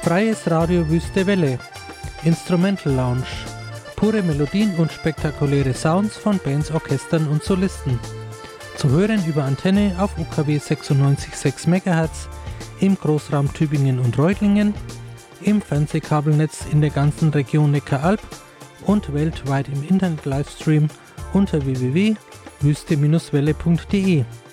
Freies Radio Wüste Welle, Instrumental Lounge, pure Melodien und spektakuläre Sounds von Bands, Orchestern und Solisten. Zu hören über Antenne auf UKW 96,6 MHz, im Großraum Tübingen und Reutlingen, im Fernsehkabelnetz in der ganzen Region Neckaralb und weltweit im Internet-Livestream unter www.wüste-welle.de.